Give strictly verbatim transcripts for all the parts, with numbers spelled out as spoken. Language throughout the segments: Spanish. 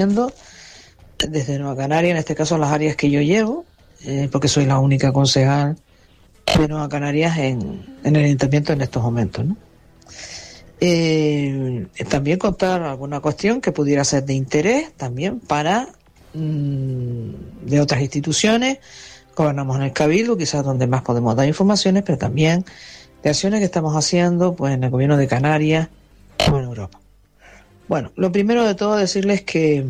desde Nueva Canaria, en este caso las áreas que yo llevo, eh, porque soy la única concejal de Nueva Canarias en, en el ayuntamiento en estos momentos, ¿no? Eh, también contar alguna cuestión que pudiera ser de interés también para mmm, de otras instituciones. Gobernamos en el Cabildo, quizás donde más podemos dar informaciones, pero también de acciones que estamos haciendo pues en el gobierno de Canarias o en Europa. Bueno, lo primero de todo decirles que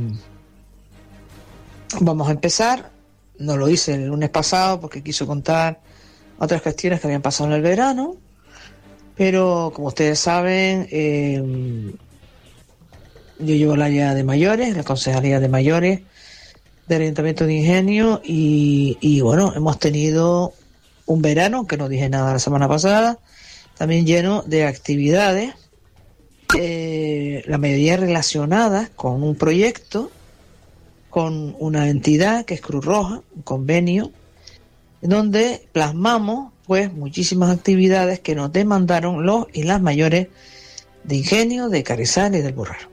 vamos a empezar. No lo hice el lunes pasado porque quiso contar otras cuestiones que habían pasado en el verano, pero como ustedes saben, eh, yo llevo el área de mayores, la concejalía de mayores del Ayuntamiento de Ingenio y, y bueno, hemos tenido un verano, que no dije nada la semana pasada, también lleno de actividades, eh, la mayoría relacionadas con un proyecto, con una entidad que es Cruz Roja, un convenio, donde plasmamos pues muchísimas actividades que nos demandaron los y las mayores de Ingenio, de Carrizal y del Burrero.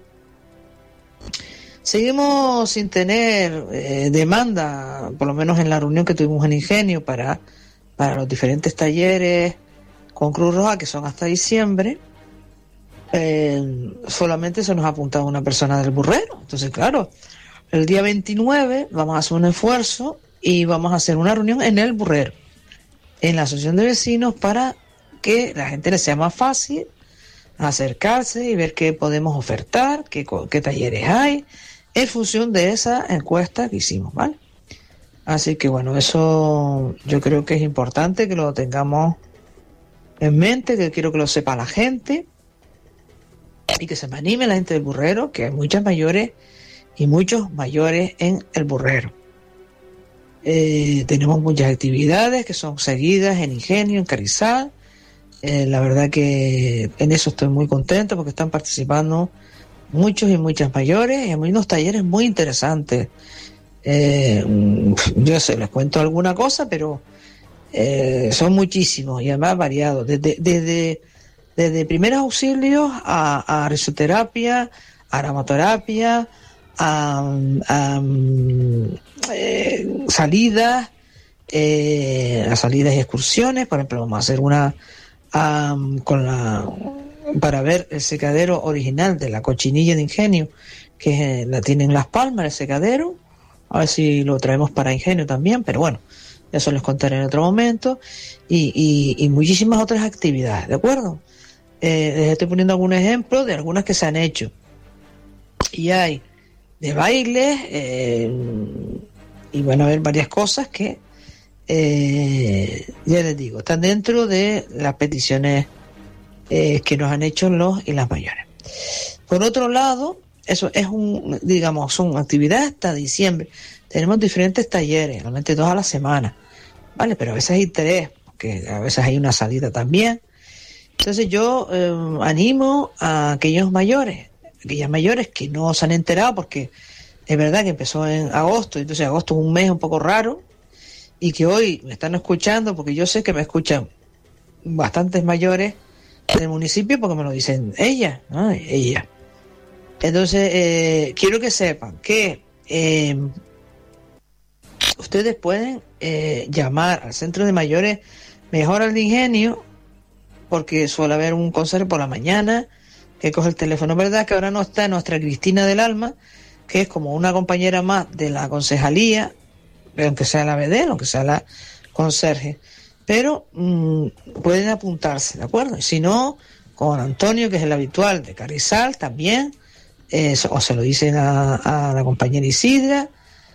Seguimos sin tener eh, demanda, por lo menos en la reunión que tuvimos en Ingenio para, para los diferentes talleres con Cruz Roja, que son hasta diciembre. Eh, solamente se nos ha apuntado una persona del Burrero. Entonces, claro, el día veintinueve vamos a hacer un esfuerzo y vamos a hacer una reunión en el Burrero, en la asociación de vecinos, para que la gente le sea más fácil acercarse y ver qué podemos ofertar, qué, qué talleres hay, en función de esa encuesta que hicimos, ¿vale? Así que bueno, eso yo creo que es importante que lo tengamos en mente, que quiero que lo sepa la gente y que se me anime la gente del Burrero, que hay muchas mayores y muchos mayores en el Burrero. Eh, tenemos muchas actividades que son seguidas en Ingenio, en Carrizal. Eh, la verdad que en eso estoy muy contento porque están participando muchos y muchas mayores y hay unos talleres muy interesantes. Eh, yo sé, les cuento alguna cosa, pero eh, son muchísimos y además variados. Desde, desde, desde primeros auxilios a, a risoterapia, a aromaterapia, a, a eh, salidas, eh, a salidas y excursiones. Por ejemplo, vamos a hacer una um, con la para ver el secadero original de la Cochinilla de Ingenio, que la tienen Las Palmas, el secadero. A ver si lo traemos para Ingenio también, pero bueno, eso les contaré en otro momento. Y, y, y muchísimas otras actividades, ¿de acuerdo? Eh, les estoy poniendo algún ejemplo de algunas que se han hecho. Y hay de bailes, eh, y van a haber varias cosas que, eh, ya les digo, están dentro de las peticiones eh, que nos han hecho los y las mayores. Por otro lado, eso es un, digamos, son actividades hasta diciembre. Tenemos diferentes talleres, realmente dos a la semana, ¿vale? Pero a veces hay tres, porque a veces hay una salida también. Entonces yo eh, animo a aquellos mayores, aquellas mayores que no se han enterado, porque es verdad que empezó en agosto, entonces agosto es un mes un poco raro, y que hoy me están escuchando, porque yo sé que me escuchan bastantes mayores del municipio, porque me lo dicen ella, ¿no? Ella. Entonces, eh, quiero que sepan que eh, ustedes pueden eh, llamar al centro de mayores, mejor al de Ingenio, porque suele haber un conserje por la mañana que coge el teléfono. ¿Verdad que ahora no está nuestra Cristina del Alma, que es como una compañera más de la concejalía, aunque sea la B D, aunque sea la conserje? Pero mmm, pueden apuntarse, ¿de acuerdo? Y si no, con Antonio, que es el habitual de Carrizal, también, eh, o se lo dicen a, a la compañera Isidra,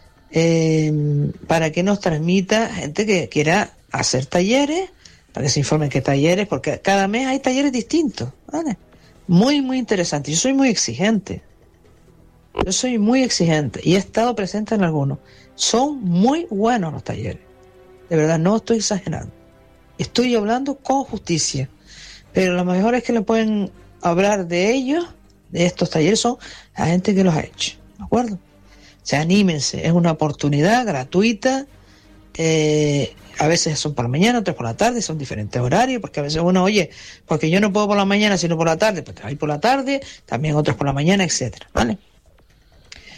eh, para que nos transmita gente que quiera hacer talleres, para que se informen qué talleres, porque cada mes hay talleres distintos, ¿vale? Muy, muy interesante. Yo soy muy exigente. Yo soy muy exigente y he estado presente en algunos. Son muy buenos los talleres. De verdad, no estoy exagerando. Estoy hablando con justicia. Pero lo mejor es que le pueden hablar de ellos, de estos talleres, son la gente que los ha hecho. ¿De acuerdo? O sea, anímense. Es una oportunidad gratuita. Eh, a veces son por la mañana, otras por la tarde, son diferentes horarios, porque a veces uno, oye, porque yo no puedo por la mañana, sino por la tarde, pues te vas por la tarde, también otros por la mañana, etcétera, ¿vale?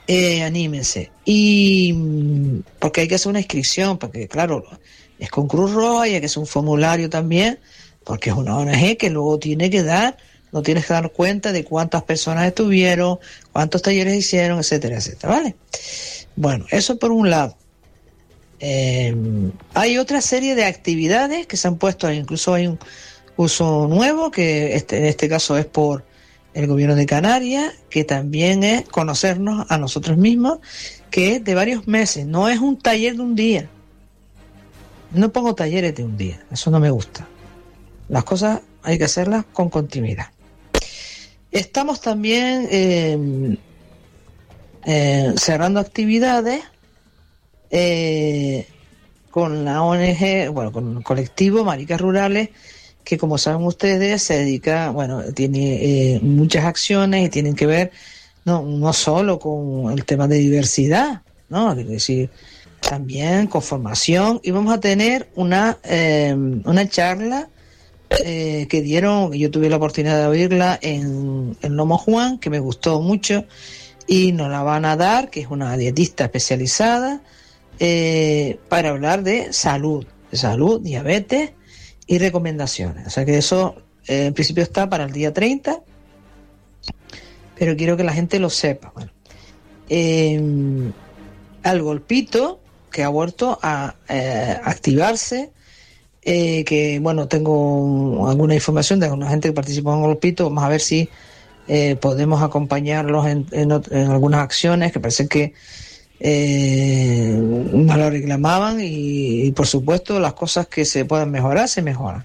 eh, anímense. Y porque hay que hacer una inscripción, porque claro, es con Cruz Roja y hay que hacer un formulario también, porque es una O N G que luego tiene que dar, no tienes que dar cuenta de cuántas personas estuvieron, cuántos talleres hicieron, etcétera, etcétera, ¿vale? Bueno, eso por un lado. Eh, hay otra serie de actividades que se han puesto, incluso hay un curso nuevo, que este, en este caso es por el gobierno de Canarias, que también es conocernos a nosotros mismos, que es de varios meses, no es un taller de un día. No pongo talleres de un día, eso no me gusta. Las cosas hay que hacerlas con continuidad. Estamos también eh, eh, cerrando actividades eh, con la O N G, bueno, con el colectivo Maricas Rurales, que como saben ustedes se dedica, bueno, tiene eh, muchas acciones y tienen que ver no, no solo con el tema de diversidad, ¿no? Es decir, también con formación, y vamos a tener una, eh, una charla eh, que dieron, yo tuve la oportunidad de oírla en, en Lomo Juan, que me gustó mucho, y nos la van a dar, que es una dietista especializada, eh, para hablar de salud, de salud, diabetes y recomendaciones. O sea que eso eh, en principio está para el día treinta, pero quiero que la gente lo sepa. Bueno, eh, al golpito, que ha vuelto a eh, activarse, eh, que bueno, tengo alguna información de alguna gente que participó en golpito, vamos a ver si eh, podemos acompañarlos en, en, en algunas acciones que parece que eh, nos lo reclamaban, y, y por supuesto las cosas que se puedan mejorar se mejoran.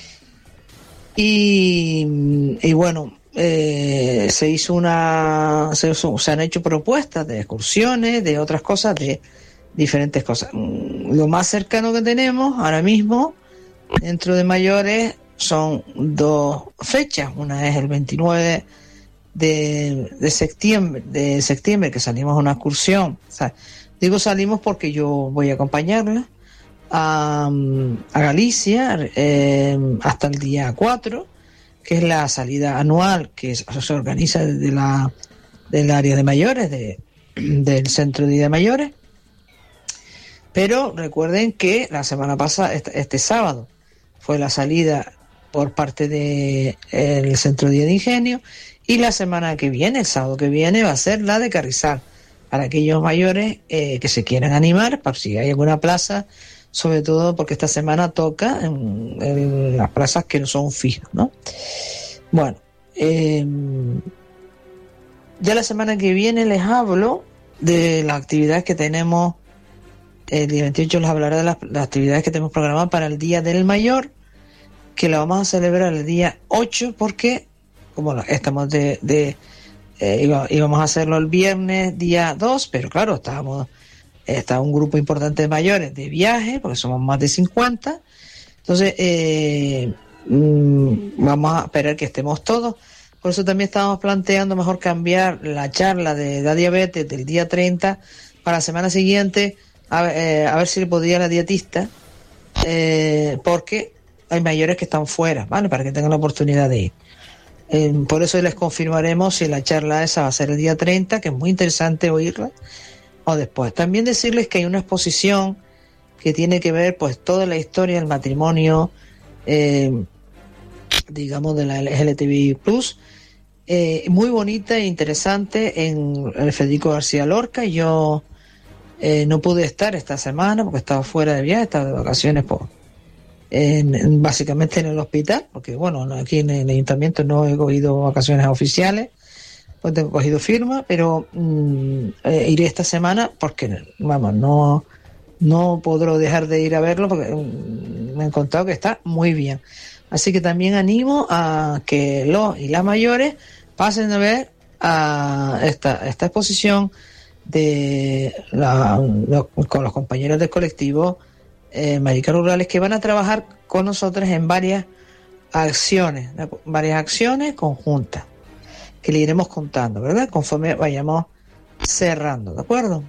Y, y bueno, eh, se hizo una se, se han hecho propuestas de excursiones, de otras cosas, de diferentes cosas. Lo más cercano que tenemos ahora mismo dentro de mayores son dos fechas. Una es el veintinueve de, de septiembre de septiembre que salimos a una excursión. O sea, digo salimos porque yo voy a acompañarla a, a Galicia eh, hasta el día cuatro, que es la salida anual que se organiza desde la del área de mayores, de, del centro de día de mayores. Pero recuerden que la semana pasada, este, este sábado, fue la salida por parte del de centro de día de Ingenio, y la semana que viene, el sábado que viene, va a ser la de Carrizal, para aquellos mayores eh, que se quieran animar, para si hay alguna plaza, sobre todo porque esta semana toca en, en las plazas que no son fijas, ¿no? Bueno, eh, ya la semana que viene les hablo de las actividades que tenemos. El día veintiocho les hablaré de las, las actividades que tenemos programadas para el Día del Mayor, que la vamos a celebrar el día ocho, porque como estamos de, de eh, iba, íbamos a hacerlo el viernes día dos, pero claro, estábamos está un grupo importante de mayores de viaje, porque somos más de cincuenta, entonces eh, mmm, vamos a esperar que estemos todos. Por eso también estábamos planteando mejor cambiar la charla de la diabetes del día treinta para la semana siguiente, a, eh, a ver si le podía la dietista, eh, porque hay mayores que están fuera, ¿vale? Para que tengan la oportunidad de ir. Eh, por eso les confirmaremos si la charla esa va a ser el día treinta, que es muy interesante oírla, o después. También decirles que hay una exposición que tiene que ver pues toda la historia del matrimonio, eh, digamos, de la L G B T plus, eh, muy bonita e interesante, en el Federico García Lorca. Yo eh, no pude estar esta semana porque estaba fuera de viaje, estaba de vacaciones por en, en, básicamente en el hospital, porque bueno, aquí en el ayuntamiento no he cogido vacaciones oficiales, pues tengo cogido firma, pero mmm, eh, iré esta semana porque vamos, no no podré dejar de ir a verlo, porque mmm, me han contado que está muy bien. Así que también animo a que los y las mayores pasen a ver a esta, esta exposición de la, lo, con los compañeros del colectivo eh, Maricas Rurales, que van a trabajar con nosotros en varias acciones, varias acciones conjuntas, que le iremos contando, ¿verdad? Conforme vayamos cerrando, ¿de acuerdo?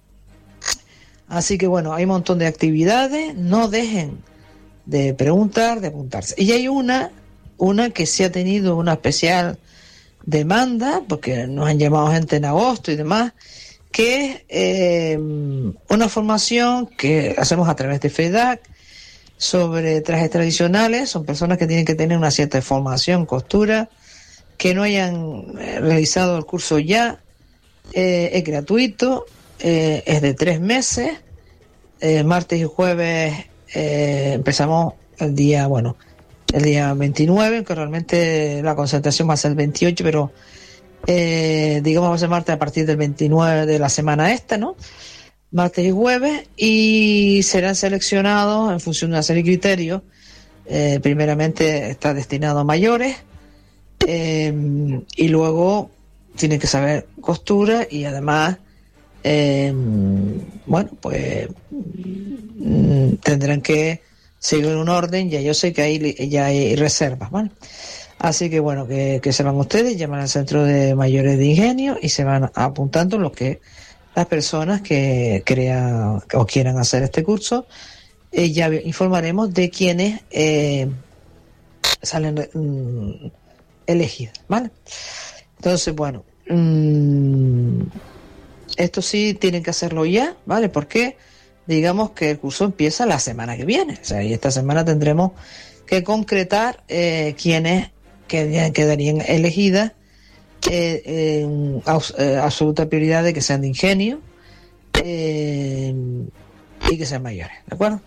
Así que bueno, hay un montón de actividades, no dejen de preguntar, de apuntarse. Y hay una, una que sí ha tenido una especial demanda, porque nos han llamado gente en agosto y demás, que es eh, una formación que hacemos a través de FEDAC sobre trajes tradicionales. Son personas que tienen que tener una cierta formación, costura, que no hayan realizado el curso ya. Eh, es gratuito, eh, es de tres meses, eh, martes y jueves eh, empezamos el día, bueno, el día veintinueve, que realmente la concentración va a ser el veintiocho, pero eh, digamos va a ser martes a partir del veintinueve de la semana esta, ¿no? Martes y jueves, y serán seleccionados en función de una serie de criterios. Eh, primeramente está destinado a mayores, eh, y luego tienen que saber costura, y además eh, bueno, pues mm, tendrán que seguir un orden. Ya yo sé que ahí ya hay reservas, ¿vale? Así que bueno, que, que se van ustedes, llaman al Centro de Mayores de Ingenio y se van apuntando lo que las personas que crean o quieran hacer este curso. Eh, ya informaremos de quienes eh, salen mm, elegidos, ¿vale? Entonces, bueno, mmm, esto sí tienen que hacerlo ya, ¿vale? Porque digamos que el curso empieza la semana que viene, o sea, y esta semana tendremos que concretar eh, quienes quedarían elegidas, eh, eh, abs- eh, absoluta prioridad de que sean de ingenio eh, y que sean mayores, ¿de acuerdo?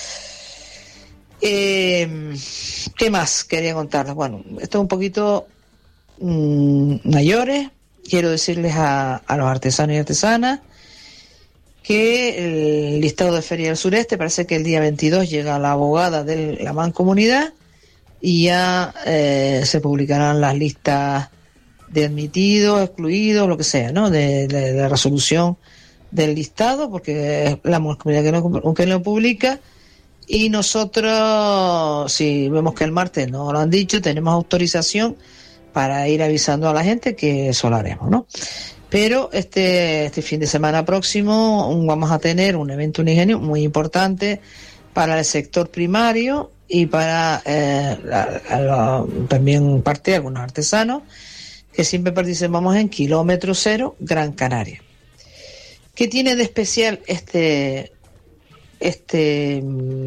Eh, ¿Qué más quería contarles? Bueno, esto es un poquito mmm, mayores. Quiero decirles a, a los artesanos y artesanas que el listado de Feria del Sureste, parece que el día veintidós llega la abogada de la Mancomunidad y ya eh, se publicarán las listas de admitidos, excluidos, lo que sea, ¿no? De, de, de la resolución del listado, porque es la Mancomunidad que no, que lo publica. Y nosotros, si vemos que el martes no lo han dicho, tenemos autorización para ir avisando a la gente que eso lo haremos, ¿no? Pero este, este fin de semana próximo vamos a tener un evento un ingenio muy importante para el sector primario y para eh, la, la, también parte de algunos artesanos que siempre participamos en Kilómetro Cero Gran Canaria. ¿Qué tiene de especial este este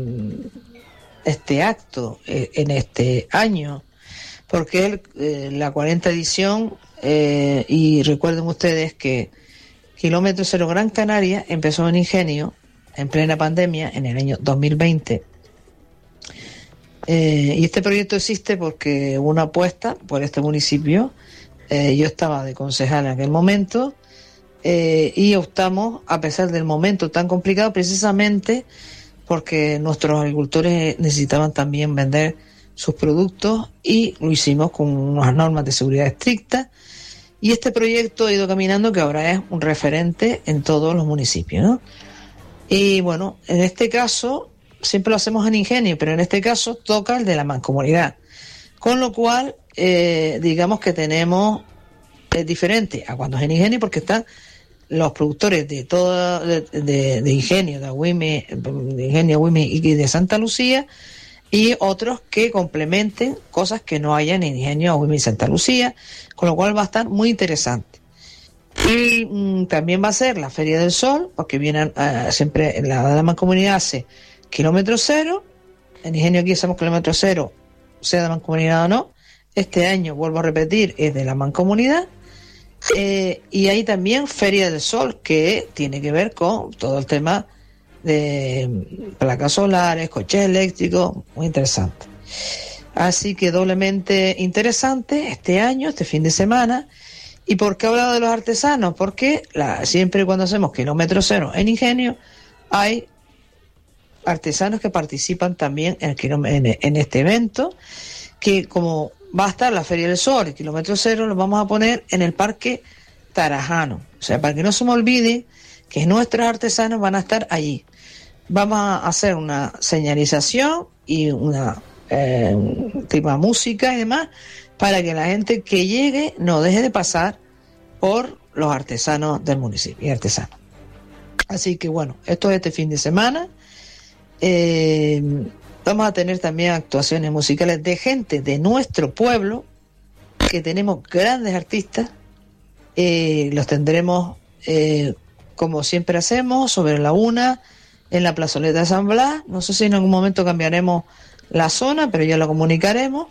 este acto eh, en este año? Porque es eh, la cuarenta edición, eh, y recuerden ustedes que Kilómetro Cero Gran Canaria empezó en Ingenio en plena pandemia en el año dos mil veinte, eh, y este proyecto existe porque hubo una apuesta por este municipio. Eh, yo estaba de concejal en aquel momento, eh, y optamos, a pesar del momento tan complicado, precisamente porque nuestros agricultores necesitaban también vender sus productos, y lo hicimos con unas normas de seguridad estrictas, y este proyecto ha ido caminando, que ahora es un referente en todos los municipios, ¿no? Y bueno, en este caso siempre lo hacemos en Ingenio, pero en este caso toca el de la Mancomunidad, con lo cual eh, digamos que tenemos es diferente a cuando es en Ingenio, porque están los productores de todo de, de, de Ingenio, de Agüime, de Ingenio, Agüime y de Santa Lucía, y otros que complementen cosas que no hayan en Ingenio, Agüime y Santa Lucía, con lo cual va a estar muy interesante. Y mmm, también va a ser la Feria del Sol, porque vienen uh, siempre la, la Mancomunidad hace Kilómetro Cero, en Ingenio aquí hacemos Kilómetro Cero, sea de Mancomunidad o no. Este año, vuelvo a repetir, es de la Mancomunidad. Eh, y hay también Feria del Sol, que tiene que ver con todo el tema de placas solares, coches eléctricos, muy interesante. Así que doblemente interesante este año, este fin de semana. ¿Y por qué he hablado de los artesanos? Porque la, siempre cuando hacemos Kilómetro Cero en Ingenio, hay artesanos que participan también en, el, en, en este evento, que como va a estar la Feria del Sol, el Kilómetro Cero, lo vamos a poner en el Parque Tarajano. O sea, para que no se me olvide que nuestros artesanos van a estar allí. Vamos a hacer una señalización y una eh, tipo de música y demás, para que la gente que llegue no deje de pasar por los artesanos del municipio y artesanos. Así que bueno, esto es este fin de semana. Eh, vamos a tener también actuaciones musicales de gente de nuestro pueblo, que tenemos grandes artistas. Eh, los tendremos eh, como siempre hacemos, sobre la una, en la plazoleta de San Blas. No sé si en algún momento cambiaremos la zona, pero ya lo comunicaremos.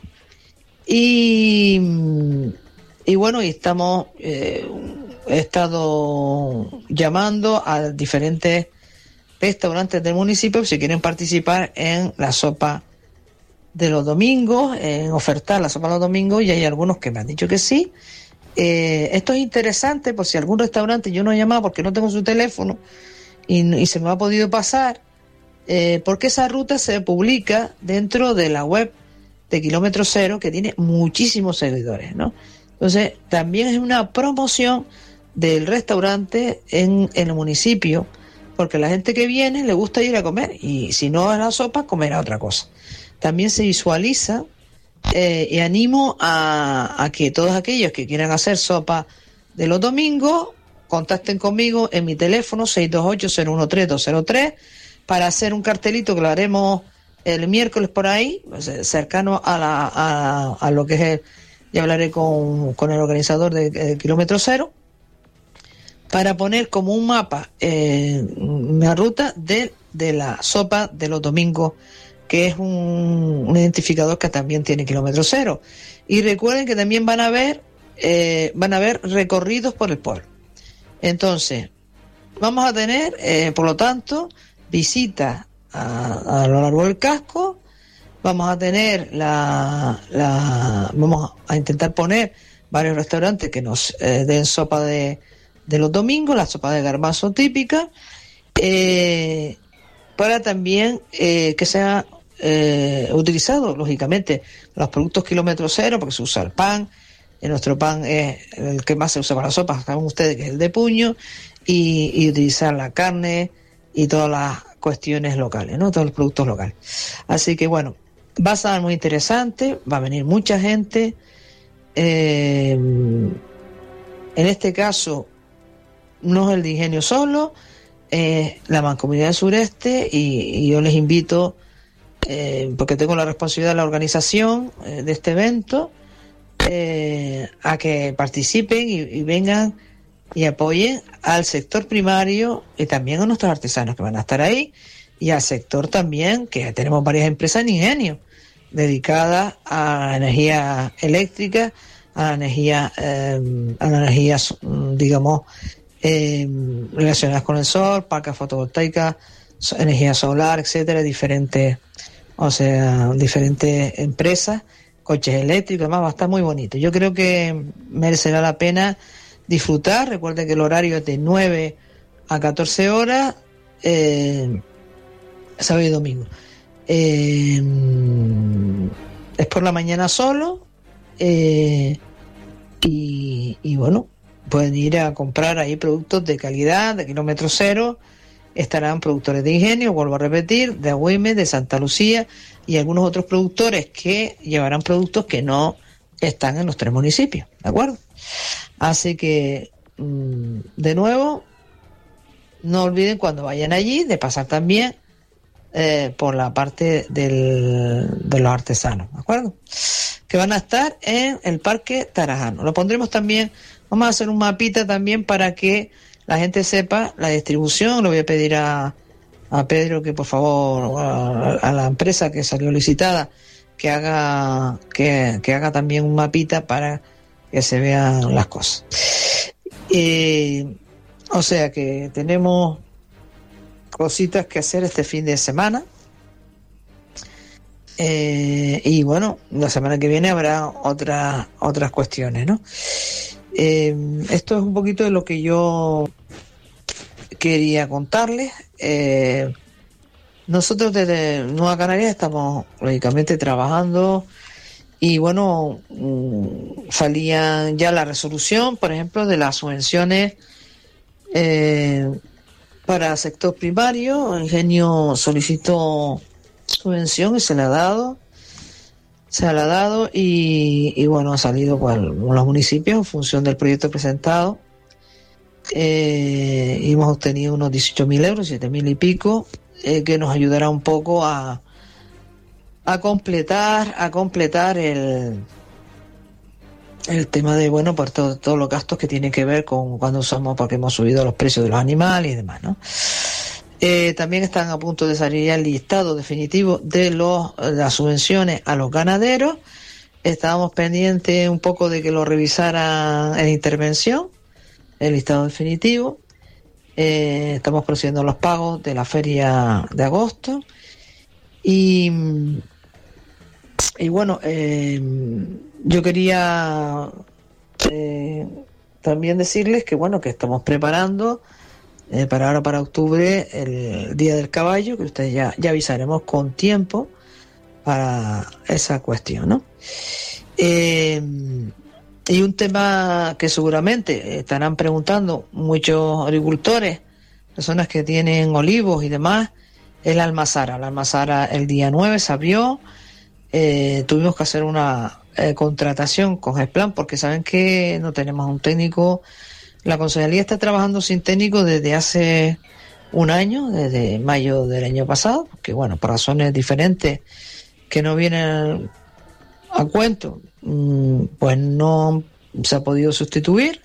Y, y bueno, y estamos, eh, he estado llamando a diferentes restaurantes del municipio si quieren participar en la sopa de los domingos, en ofertar la sopa de los domingos, y hay algunos que me han dicho que sí. Eh, esto es interesante por si algún restaurante, yo no he llamado porque no tengo su teléfono y, y se me ha podido pasar, eh, porque esa ruta se publica dentro de la web de Kilómetro Cero, que tiene muchísimos seguidores, ¿no? Entonces, también es una promoción del restaurante en, en el municipio, porque la gente que viene le gusta ir a comer, y si no a la sopa, comer a otra cosa. También se visualiza, eh, y animo a, a que todos aquellos que quieran hacer sopa de los domingos contacten conmigo en mi teléfono seis dos ocho, cero uno tres, dos cero tres para hacer un cartelito que lo haremos el miércoles por ahí, cercano a, la, a, a lo que es el, ya hablaré con, con el organizador de, de Kilómetro Cero, para poner como un mapa eh, una ruta de, de la sopa de los domingos, que es un, un identificador que también tiene Kilómetro Cero. Y recuerden que también van a ver eh, van a ver recorridos por el pueblo. Entonces, vamos a tener, eh, por lo tanto, visitas a, a lo largo del casco. Vamos a tener la, la vamos a intentar poner varios restaurantes que nos eh, den sopa de, de los domingos, la sopa de garbanzo típica, eh, para también eh, que sea eh, utilizado, lógicamente, los productos Kilómetro Cero, porque se usa el pan. En nuestro pan es el que más se usa para la sopa, saben ustedes que es el de puño, y, y utilizar la carne y todas las cuestiones locales, ¿no? Todos los productos locales. Así que bueno, va a estar muy interesante, va a venir mucha gente. Eh, en este caso, no es el de Ingenio solo, eh, la Mancomunidad del Sureste, y, y yo les invito, eh, porque tengo la responsabilidad de la organización eh, de este evento, eh, a que participen y, y vengan y apoyen al sector primario y también a nuestros artesanos que van a estar ahí, y al sector también, que tenemos varias empresas en Ingenio dedicadas a la energía eléctrica, a la energía, eh, a la energía, digamos, eh, relacionadas con el sol, parques fotovoltaicas, energía solar, etcétera, diferentes, o sea, diferentes empresas, coches eléctricos, además va a estar muy bonito. Yo creo que merecerá la pena disfrutar. Recuerden que el horario es de nueve a catorce horas, eh, sábado y domingo. Eh, es por la mañana solo, eh, y, y bueno, pueden ir a comprar ahí productos de calidad, de Kilómetro Cero. Estarán productores de Ingenio, vuelvo a repetir, de Agüime, de Santa Lucía, y algunos otros productores que llevarán productos que no están en los tres municipios, ¿de acuerdo? Así que, mmm, de nuevo, no olviden cuando vayan allí de pasar también eh, por la parte del, de los artesanos, ¿de acuerdo? Que van a estar en el Parque Tarajano. Lo pondremos también, vamos a hacer un mapita también para que la gente sepa la distribución. Le voy a pedir a, a Pedro que por favor, a, a la empresa que salió licitada, que haga que, que haga también un mapita para que se vean las cosas. Eh, o sea que tenemos cositas que hacer este fin de semana. Eh, y bueno, la semana que viene habrá otras otras cuestiones, ¿no? Eh, esto es un poquito de lo que yo quería contarles. Eh, nosotros desde Nueva Canarias estamos lógicamente trabajando, y bueno, salía ya la resolución, por ejemplo, de las subvenciones eh, para sector primario. Ingenio solicitó subvención y se le ha dado. Se le ha dado y, y bueno, ha salido con los municipios en función del proyecto presentado. Eh, y hemos obtenido unos dieciocho mil euros, siete mil y pico, eh, que nos ayudará un poco a, a completar, a completar el, el tema de, bueno, por todo, todos los gastos que tienen que ver con cuando usamos, porque hemos subido los precios de los animales y demás, ¿no? Eh, también están a punto de salir el listado definitivo de los de las subvenciones a los ganaderos. Estábamos pendientes un poco de que lo revisara en intervención, el listado definitivo. Eh, estamos procediendo a los pagos de la feria de agosto. Y, y bueno, eh, yo quería eh, también decirles que bueno, que estamos preparando eh, para ahora, para octubre, el Día del Caballo, que ustedes ya, ya avisaremos con tiempo para esa cuestión, ¿no? Eh, y un tema que seguramente estarán preguntando muchos agricultores, personas que tienen olivos y demás, es la almazara. La almazara el día nueve se abrió, eh, tuvimos que hacer una eh, contratación con Gesplan porque saben que no tenemos un técnico. La concejalía está trabajando sin técnico desde hace un año, desde mayo del año pasado, porque bueno, por razones diferentes que no vienen a cuento, pues no se ha podido sustituir,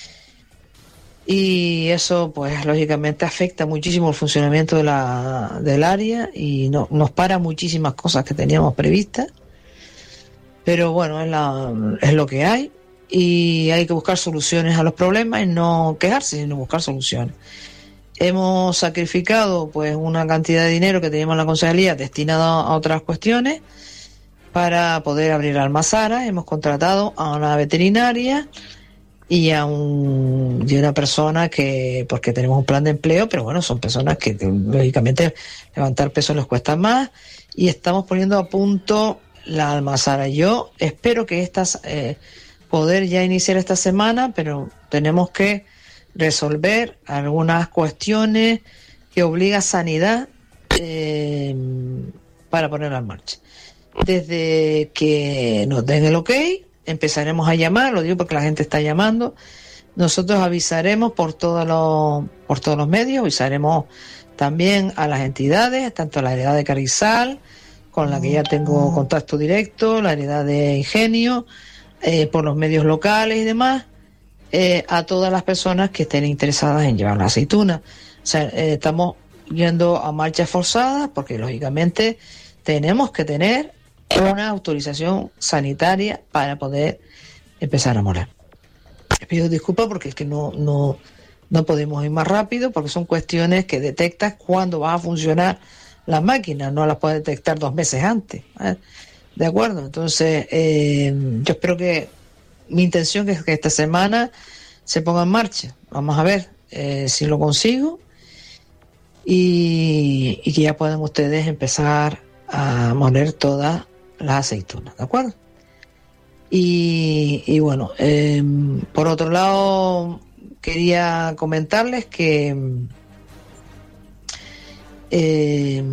y eso pues lógicamente afecta muchísimo el funcionamiento de la, del área y no, nos para muchísimas cosas que teníamos previstas, pero bueno, es, la, es lo que hay. Y hay que buscar soluciones a los problemas y no quejarse, sino buscar soluciones. Hemos sacrificado pues una cantidad de dinero que teníamos en la concejalía destinado a otras cuestiones para poder abrir almazara. Hemos contratado a una veterinaria y a, un, y a una persona que, porque tenemos un plan de empleo, pero bueno, son personas que lógicamente levantar peso les cuesta más, y estamos poniendo a punto la almazara. Yo espero que estas... Eh, poder ya iniciar esta semana, pero tenemos que resolver algunas cuestiones que obliga Sanidad eh, para ponerla en marcha. Desde que nos den el ok, empezaremos a llamar, lo digo porque la gente está llamando. Nosotros avisaremos por todos los, por todos los medios, avisaremos también a las entidades, tanto a la heredad de Carrizal, con la que ya tengo contacto directo, la heredad de Ingenio, Eh, por los medios locales y demás, eh, a todas las personas que estén interesadas en llevar la aceituna. O sea, eh, estamos yendo a marchas forzadas porque lógicamente tenemos que tener una autorización sanitaria para poder empezar a moler. Les pido disculpas porque es que no, no, no podemos ir más rápido, porque son cuestiones que detectas cuándo va a funcionar la máquina, no las puedes detectar dos meses antes, ¿eh? De acuerdo, entonces eh, yo espero que mi intención es que esta semana se ponga en marcha. Vamos a ver eh, si lo consigo y, y que ya puedan ustedes empezar a moler todas las aceitunas, ¿de acuerdo? Y, y bueno, eh, por otro lado quería comentarles que eh,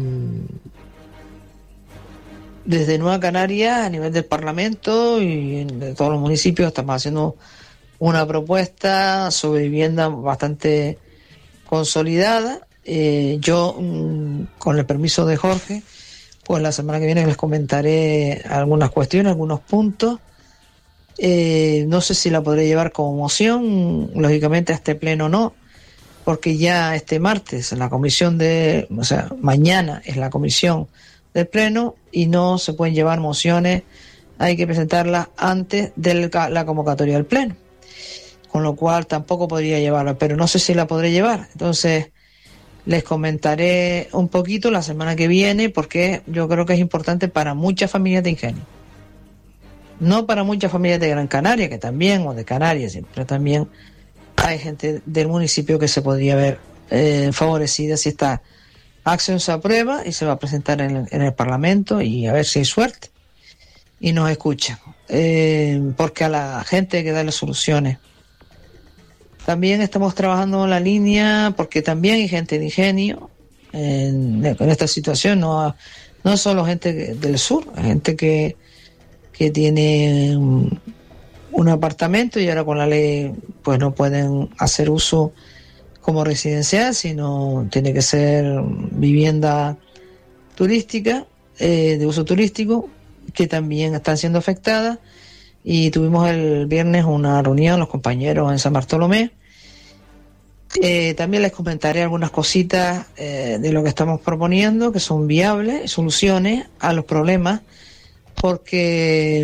desde Nueva Canarias, a nivel del Parlamento y de todos los municipios, estamos haciendo una propuesta sobre vivienda bastante consolidada. Eh, yo, con el permiso de Jorge, pues la semana que viene les comentaré algunas cuestiones, algunos puntos. Eh, no sé si la podré llevar como moción, lógicamente a este pleno no, porque ya este martes en la comisión de, o sea, mañana es la comisión del pleno y no se pueden llevar mociones, hay que presentarlas antes de la convocatoria del pleno, con lo cual tampoco podría llevarla, pero no sé si la podré llevar. Entonces les comentaré un poquito la semana que viene, porque yo creo que es importante para muchas familias de Ingenio, no para muchas familias de Gran Canaria, que también, o de Canarias, pero también hay gente del municipio que se podría ver eh, favorecida si esta acción se aprueba y se va a presentar en el, en el Parlamento, y a ver si hay suerte y nos escuchan, eh, porque a la gente hay que darle soluciones. También estamos trabajando en la línea, porque también hay gente de Ingenio en, en esta situación, no, no solo gente del sur, hay gente que, que tiene un, un apartamento y ahora con la ley pues no pueden hacer uso como residencial, sino tiene que ser vivienda turística, eh, de uso turístico, que también están siendo afectadas. y tuvimos el viernes una reunión los compañeros en San Bartolomé. Eh, también les comentaré algunas cositas eh, de lo que estamos proponiendo, que son viables, soluciones a los problemas, porque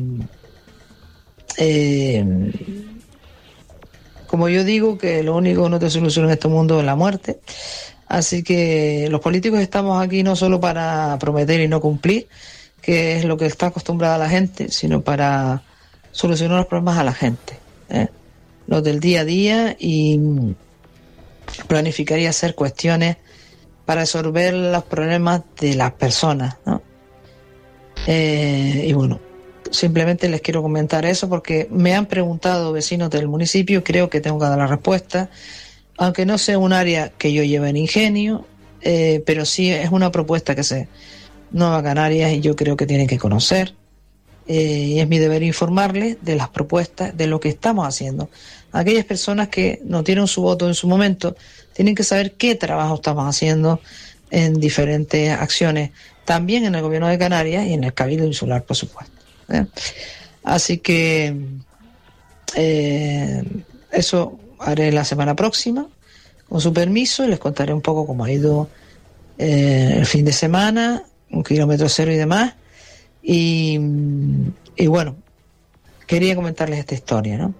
eh, como yo digo, que lo único que no te soluciona en este mundo es la muerte. Así que los políticos estamos aquí no solo para prometer y no cumplir, que es lo que está acostumbrada la gente, sino para solucionar los problemas a la gente, ¿eh? Los del día a día, y planificar y hacer cuestiones para resolver los problemas de las personas, ¿no? Eh, y bueno, simplemente les quiero comentar eso porque me han preguntado vecinos del municipio, creo que tengo que dar la respuesta, aunque no sea un área que yo lleve en Ingenio, eh, pero sí es una propuesta que se Nueva Canarias y yo creo que tienen que conocer, eh, y es mi deber informarles de las propuestas, de lo que estamos haciendo. Aquellas personas que no tienen su voto en su momento tienen que saber qué trabajo estamos haciendo en diferentes acciones, también en el Gobierno de Canarias y en el Cabildo Insular, por supuesto, ¿eh? Así que eh, eso haré la semana próxima, con su permiso, y les contaré un poco cómo ha ido eh, el fin de semana, un kilómetro cero y demás. Y, y bueno, quería comentarles esta historia, ¿no?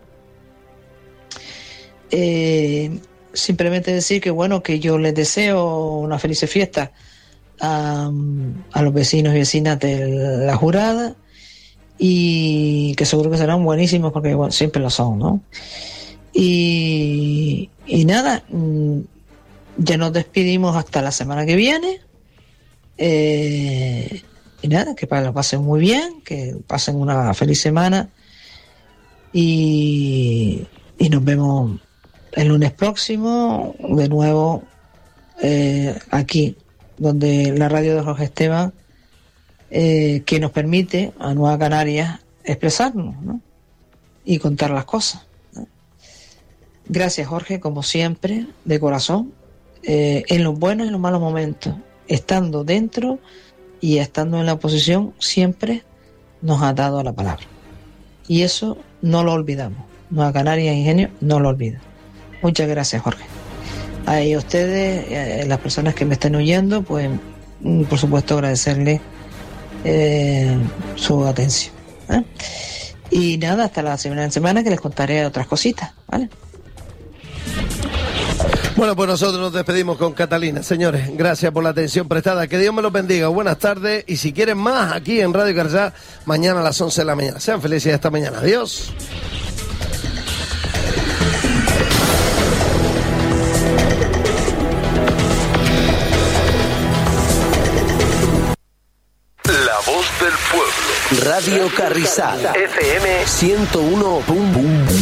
Eh, simplemente decir que bueno, que yo les deseo una feliz fiesta a, a los vecinos y vecinas de la Jurada, y que seguro que serán buenísimos porque bueno, siempre lo son, ¿no? Y, y nada, ya nos despedimos hasta la semana que viene. Eh, y nada, que lo pasen muy bien, que pasen una feliz semana, y, y nos vemos el lunes próximo de nuevo eh, aquí, donde la radio de Jorge Esteban, eh, que nos permite a Nueva Canarias expresarnos, ¿no? Y contar las cosas, ¿no? Gracias, Jorge, como siempre, de corazón, eh, en los buenos y en los malos momentos, estando dentro y estando en la oposición, siempre nos ha dado la palabra. Y eso no lo olvidamos. Nueva Canarias Ingenio no lo olvida. Muchas gracias, Jorge. A ustedes, eh, las personas que me estén oyendo, pues por supuesto agradecerles eh, su atención, ¿eh? Y nada, hasta la semana semana que les contaré otras cositas, ¿vale? Bueno, pues nosotros nos despedimos con Catalina. Señores, gracias por la atención prestada. Que Dios me los bendiga. Buenas tardes. Y si quieren más aquí en Radio Carrizosa, mañana a las once de la mañana. Sean felices esta mañana. Adiós. La voz del pueblo. Radio Carrizal. F M ciento uno punto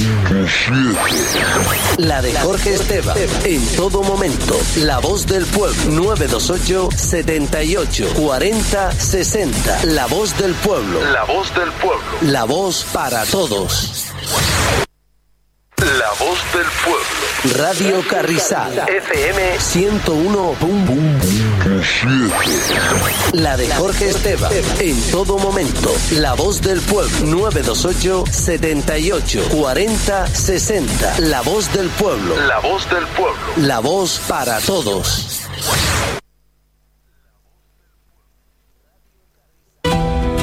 siete. La de Jorge Esteban. En todo momento. La voz del pueblo. nueve dos ocho, setenta y ocho, cuarenta, sesenta. La voz del pueblo. La voz del pueblo. La voz para todos. La voz del pueblo. Radio Carrizal. F M ciento uno punto siete. La de Jorge Esteban. En todo momento. La voz del pueblo. nueve dos ocho, setenta y ocho, cuarenta, sesenta. La voz del pueblo. La voz del pueblo. La voz para todos.